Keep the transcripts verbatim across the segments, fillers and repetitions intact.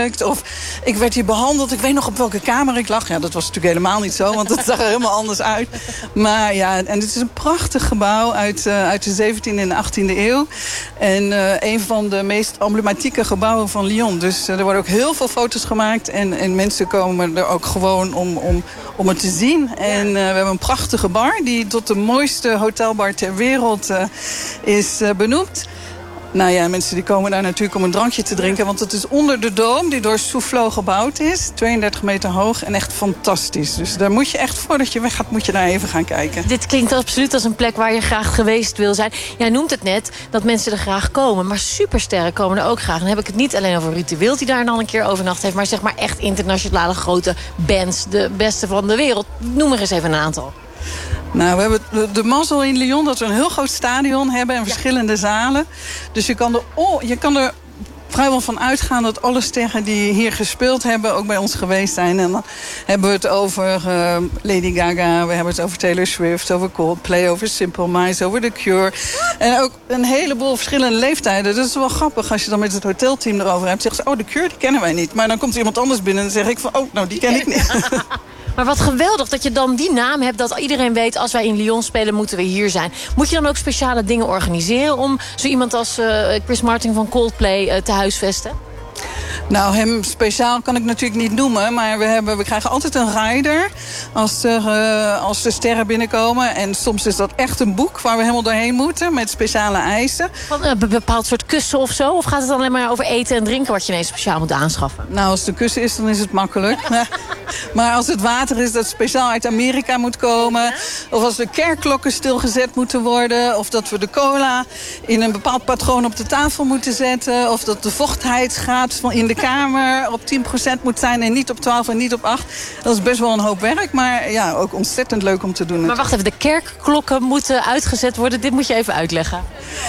gewerkt. Of ik werd hier behandeld. Ik weet nog op welke kamer ik lag. Ja, dat was natuurlijk helemaal niet zo, want het zag er helemaal anders uit. Maar ja, en het is een prachtig gebouw uit, uh, uit de zeventiende en achttiende eeuw. En uh, een van de meest emblematieke gebouwen van Lyon. Dus uh, er worden ook heel veel foto's gemaakt. En, en mensen komen er ook gewoon om, om, om het te zien. En uh, we hebben een prachtige bar die tot de mooiste hotelbar ter wereld uh, is uh, benoemd. Nou ja, mensen die komen daar natuurlijk om een drankje te drinken. Want het is onder de Dome, die door Soufflot gebouwd is. tweeëndertig meter hoog en echt fantastisch. Dus daar moet je echt, voordat je weggaat, moet je daar even gaan kijken. Dit klinkt absoluut als een plek waar je graag geweest wil zijn. Jij noemt het net, dat mensen er graag komen. Maar supersterren komen er ook graag. En dan heb ik het niet alleen over Ruud de Wild, die daar dan een keer overnacht heeft. Maar zeg maar echt internationale grote bands. De beste van de wereld. Noem er eens even een aantal. Nou, we hebben de, de mazzel in Lyon dat we een heel groot stadion hebben en verschillende ja. zalen. Dus je kan, er, oh, je kan er vrijwel van uitgaan dat alle sterren die hier gespeeld hebben ook bij ons geweest zijn. En dan hebben we het over uh, Lady Gaga, we hebben het over Taylor Swift, over Coldplay, over Simple Minds, over The Cure. En ook een heleboel verschillende leeftijden. Dat is wel grappig als je dan met het hotelteam erover hebt. Zeggen ze, oh, The Cure, die kennen wij niet. Maar dan komt er iemand anders binnen en dan zeg ik van, oh, nou, die ken ik niet. Maar wat geweldig dat je dan die naam hebt, dat iedereen weet, als wij in Lyon spelen, moeten we hier zijn. Moet je dan ook speciale dingen organiseren om zo iemand als uh, Chris Martin van Coldplay uh, te huisvesten? Nou, hem speciaal kan ik natuurlijk niet noemen. Maar we, hebben, we krijgen altijd een rider als, er, uh, als de sterren binnenkomen. En soms is dat echt een boek waar we helemaal doorheen moeten met speciale eisen. Van een bepaald soort kussen of zo? Of gaat het dan alleen maar over eten en drinken wat je ineens speciaal moet aanschaffen? Nou, als de kussen is, dan is het makkelijk. Maar als het water is dat speciaal uit Amerika moet komen. Of als de kerkklokken stilgezet moeten worden. Of dat we de cola in een bepaald patroon op de tafel moeten zetten. Of dat de vochtheidsgraad van in de kamer op tien procent moet zijn en niet op twaalf en niet op acht. Dat is best wel een hoop werk, maar ja, ook ontzettend leuk om te doen. Maar wacht even, de kerkklokken moeten uitgezet worden. Dit moet je even uitleggen.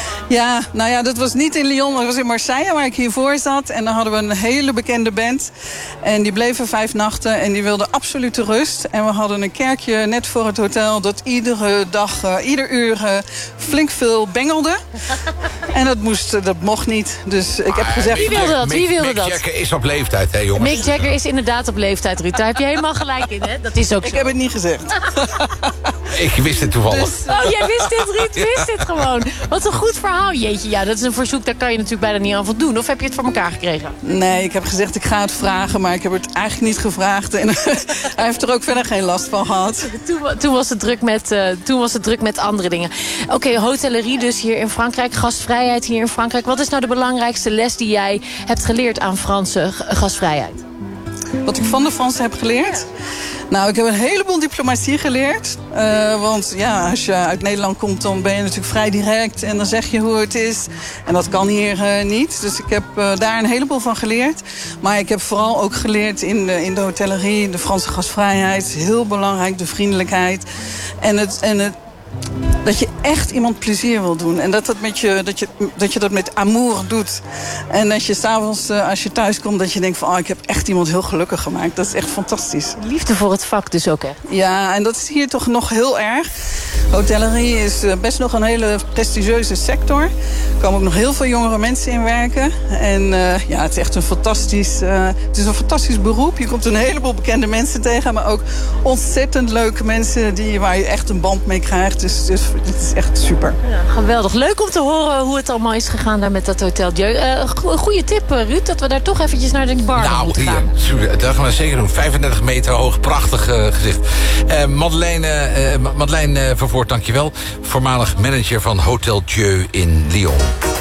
Ja, nou ja, dat was niet in Lyon, dat was in Marseille waar ik hiervoor zat. En dan hadden we een hele bekende band. En die bleven vijf nachten en die wilden absolute rust. En we hadden een kerkje net voor het hotel dat iedere dag, uh, ieder uur uh, flink veel bengelde. En dat moest, uh, dat mocht niet. Dus ik heb gezegd... Wie wilde dat? Wie wilde dat? Mick Jagger is op leeftijd, hè jongens? Mick Jagger is inderdaad op leeftijd, Ruud. Daar heb je helemaal gelijk in, hè? Dat is ook zo. Ik heb het niet gezegd. Ik wist het toevallig. Dus, oh, jij wist dit, Ruud, wist dit gewoon. Wat een goed verhaal, jeetje. Ja, dat is een verzoek, daar kan je natuurlijk bijna niet aan voldoen. Of heb je het voor elkaar gekregen? Nee, ik heb gezegd, ik ga het vragen, maar ik heb het eigenlijk niet gevraagd. En hij heeft er ook verder geen last van gehad. Toen, toen, was, het druk met, uh, toen was het druk met andere dingen. Oké, okay, hotellerie dus hier in Frankrijk. Gastvrijheid hier in Frankrijk. Wat is nou de belangrijkste les die jij hebt geleerd aan Franse gastvrijheid? Wat ik van de Fransen heb geleerd? Nou, ik heb een heleboel diplomatie geleerd. Uh, want ja, als je uit Nederland komt, dan ben je natuurlijk vrij direct. En dan zeg je hoe het is. En dat kan hier uh, niet. Dus ik heb uh, daar een heleboel van geleerd. Maar ik heb vooral ook geleerd in de, in de hotellerie. De Franse gastvrijheid. Heel belangrijk, de vriendelijkheid. En het... En het dat je echt iemand plezier wil doen. En dat, dat, met je, dat, je, dat je dat met amour doet. En dat je s'avonds, uh, als je thuis komt, dat je denkt van... oh, ik heb echt iemand heel gelukkig gemaakt. Dat is echt fantastisch. Liefde voor het vak dus ook, hè? Ja, en dat is hier toch nog heel erg. Hotellerie is uh, best nog een hele prestigieuze sector. Er komen ook nog heel veel jongere mensen in werken. En uh, ja, het is echt een fantastisch... Uh, het is een fantastisch beroep. Je komt een heleboel bekende mensen tegen... maar ook ontzettend leuke mensen die, waar je echt een band mee krijgt. Dus, dus het is echt super. Ja, geweldig. Leuk om te horen hoe het allemaal is gegaan daar met dat Hotel Dieu. Uh, Een goede tip, Ruud, dat we daar toch eventjes naar de bar nou, moeten gaan. Ja, dat gaan we zeker doen. vijfendertig meter hoog, prachtig uh, gezicht. Uh, Madeleine, uh, Madeleine uh, Vervoort, dankjewel. Voormalig manager van Hotel Dieu in Lyon.